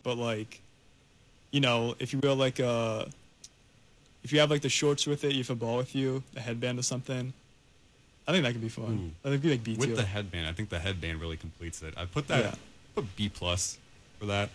but like, if you wear like if you have like the shorts with it, you have a ball with you, a headband or something. I think that could be fun. Ooh. That would be like B With tier. the headband, I think the headband really completes it. I Yeah. put B plus for that.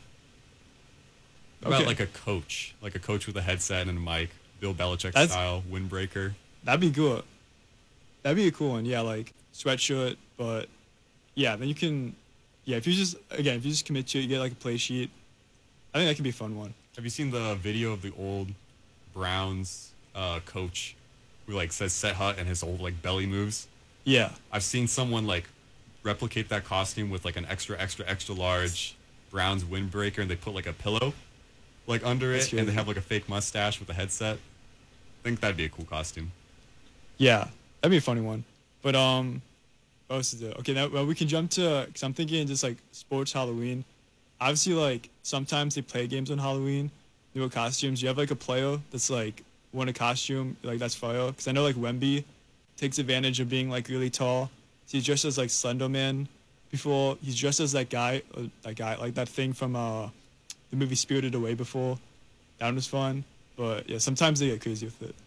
What Okay. about like a coach with a headset and a mic, Bill Belichick That's style, windbreaker. That'd be good. That'd be a cool one. Yeah, like sweatshirt, but yeah, then you can, yeah, if you just commit to it, you get like a play sheet. I think that could be a fun one. Have you seen the video of the old Browns coach who like says set hut and his old like belly moves? Yeah, I've seen someone like replicate that costume with like an extra extra extra large Browns windbreaker, and they put like a pillow like under that's it, and they crazy. have like a fake mustache with a headset. I think that'd be a cool costume. Yeah, that'd be a funny one. But what else is it? Okay, now well, we can jump to because I'm thinking just like sports Halloween. Obviously, like sometimes they play games on Halloween, new costumes. You have like a player that's like won a costume like that's fire. Because I know like Wemby takes advantage of being like really tall. So he's dressed as like Slender Man before. He's dressed as that guy like that thing from the movie Spirited Away before. That one was fun. But yeah, sometimes they get crazy with it.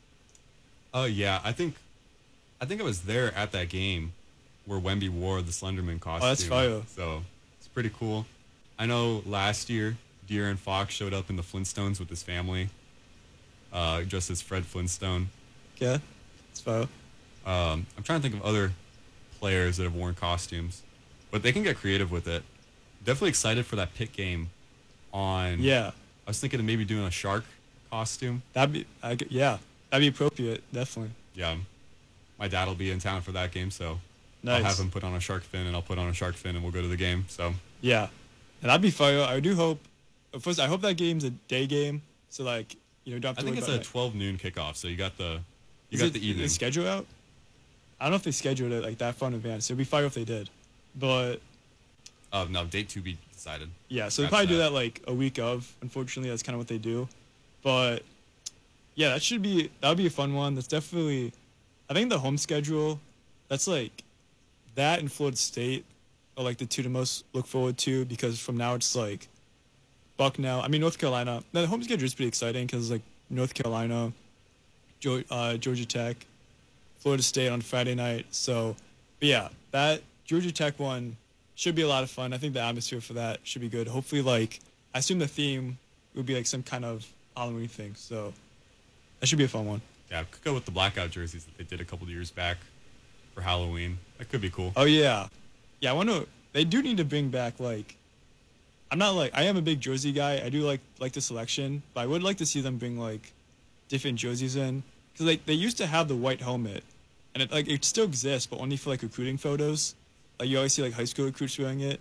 Oh yeah, I think I was there at that game where Wemby wore the Slenderman costume. Oh, that's fire. So it's pretty cool. I know last year De'Aaron Fox showed up in the Flintstones with his family, dressed as Fred Flintstone. Yeah, it's fire. I'm trying to think of other players that have worn costumes, but they can get creative with it. Definitely excited for that pit game on. Yeah, I was thinking of maybe doing a shark costume. yeah, that'd be appropriate, definitely. Yeah, my dad will be in town for that game, so I'll have Nice. him put on a shark fin, and I'll put on a shark fin, and we'll go to the game. So Yeah, and that'd be fire. I do hope. First, I hope that game's a day game, so like you don't have I to think worry it's about a night. 12 noon kickoff. So you got the Is evening. the schedule out? I don't know if they scheduled it like that far in advance. It'd be fire if they did, but No, date to be decided. yeah, so they Scratch probably do that like a week of. Unfortunately, that's kind of what they do, but yeah, that would be a fun one. That's definitely. I think the home schedule, that's like that and Florida State are like the two to most look forward to because from now it's like Bucknell. I mean North Carolina. The home schedule is pretty exciting because like North Carolina, Georgia Tech, Florida State on Friday night. So, but yeah, that Georgia Tech one should be a lot of fun. I think the atmosphere for that should be good. Hopefully, like I assume the theme would be like some kind of Halloween thing. So that should be a fun one. Yeah, could go with the blackout jerseys that they did a couple of years back for Halloween. That could be cool. Oh yeah, yeah. I want to. They do need to bring back like. I'm not like I am a big jersey guy. I do like the selection, but I would like to see them bring like different jerseys in because like they used to have the white helmet, and it still exists, but only for like recruiting photos. Like you always see like high school recruits wearing it.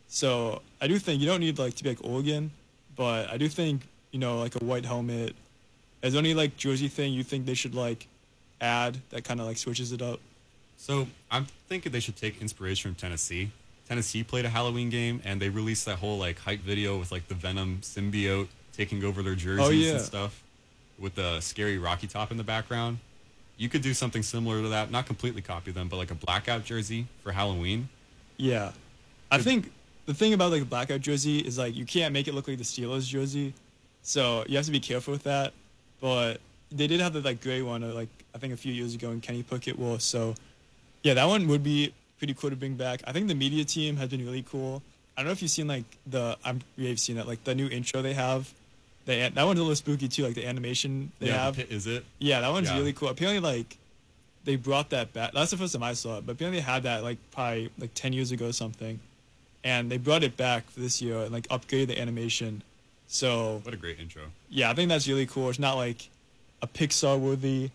So I do think you don't need like to be like Oregon, but I do think like a white helmet. Is there any like jersey thing you think they should like add that kind of like switches it up? So I'm thinking they should take inspiration from Tennessee. Tennessee played a Halloween game, and they released that whole like hype video with like the Venom symbiote taking over their jerseys Yeah. and stuff, with the scary Rocky Top in the background. You could do something similar to that, not completely copy them, but like a blackout jersey for Halloween. Yeah. I think the thing about like a blackout jersey is like you can't make it look like the Steelers jersey. So you have to be careful with that. But they did have the like gray one like I think a few years ago in Kenny Pickett wore. So yeah, that one would be pretty cool to bring back. I think the media team has been really cool. I don't know if you've seen like you've seen that like the new intro they have. That one's a little spooky too, like the animation they Yeah, have. the pit, is it? Yeah, that one's Yeah. really cool. Apparently, like, they brought that back. That's the first time I saw it, but apparently they had that, like, probably, like, 10 years ago or something. And they brought it back for this year and, like, upgraded the animation. So, What a great intro. yeah, I think that's really cool. It's not, like, a Pixar-worthy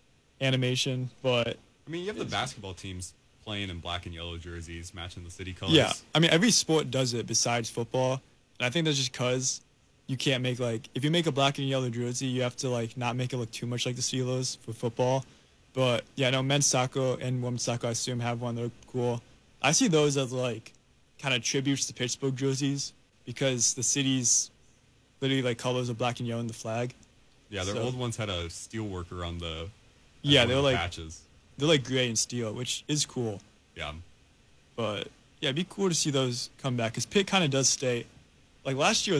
animation, but, I mean, you have the basketball teams playing in black and yellow jerseys, matching the city colors. yeah. I mean, every sport does it besides football. And I think that's just because you can't make, like, if you make a black and yellow jersey, you have to, like, not make it look too much like the Steelers for football. But yeah, no, men's soccer and women's soccer, I assume, have one. They're cool. I see those as like kind of tributes to Pittsburgh jerseys because the city's literally like colors are black and yellow in the flag. Yeah, their So- old ones had a steel worker on the Yeah, one they're of the like patches. they're like gray and steel, which is cool. Yeah. But yeah, it'd be cool to see those come back because Pitt kind of does stay. Like last year,